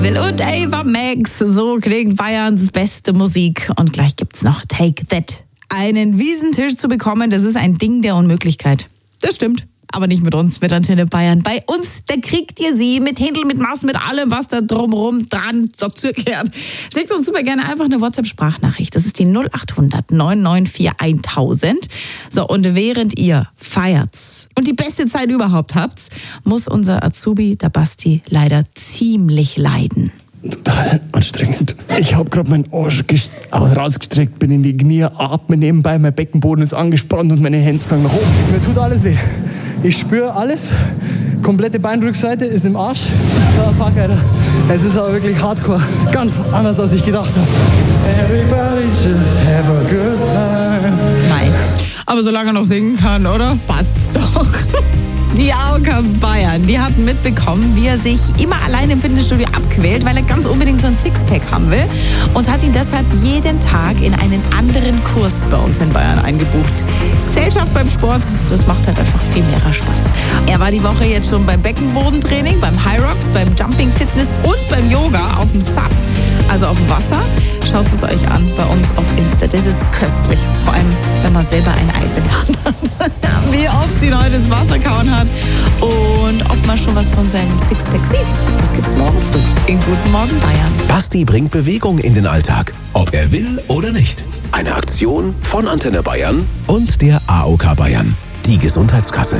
Will und Ava Max. So klingt Bayerns beste Musik. Und gleich gibt's noch Take That. Einen Wiesentisch zu bekommen, das ist ein Ding der Unmöglichkeit. Das stimmt. Aber nicht mit uns, mit Antenne Bayern. Bei uns, da kriegt ihr sie mit Händel, mit Maß, mit allem, was da drumherum dran dazugehört. Schickt uns super gerne einfach eine WhatsApp-Sprachnachricht. Das ist die 0800 994 1000. So, und während ihr feiert und die beste Zeit überhaupt habt, muss unser Azubi, der Basti, leider ziemlich leiden. Total anstrengend. Ich habe gerade meinen Arsch rausgestreckt, bin in die Knie, atme nebenbei, mein Beckenboden ist angespannt und meine Hände sagen nach oben. Mir tut alles weh. Ich spüre alles. Komplette Beinrückseite ist im Arsch. Fuck, Alter. Es ist aber wirklich hardcore. Ganz anders, als ich gedacht habe. Everybody just have a good time. Nein. Aber solange er noch singen kann, oder? Passt's doch. Die AOK Bayern, die hatten mitbekommen, wie er sich immer allein im Fitnessstudio abquält, weil er ganz unbedingt so ein Sixpack haben will und hat ihn deshalb jeden Tag in einen anderen Kurs bei uns in Bayern eingebucht. Gesellschaft beim Sport, das macht halt einfach viel mehr Spaß. Er war die Woche jetzt schon beim Beckenbodentraining, beim High Rocks, beim Jumping Fitness und beim Yoga auf dem SUP, also auf dem Wasser. Schaut es euch an bei uns auf Insta. Das ist köstlich. Vor allem, wenn man selber ein Eis in der Hand hat. Wie oft sie ihn heute ins Wasser gehauen hat und ob man schon was von seinem Sixpack sieht. Das gibt's morgen früh in Guten Morgen Bayern. Basti bringt Bewegung in den Alltag, ob er will oder nicht. Eine Aktion von Antenne Bayern und der AOK Bayern, die Gesundheitskasse.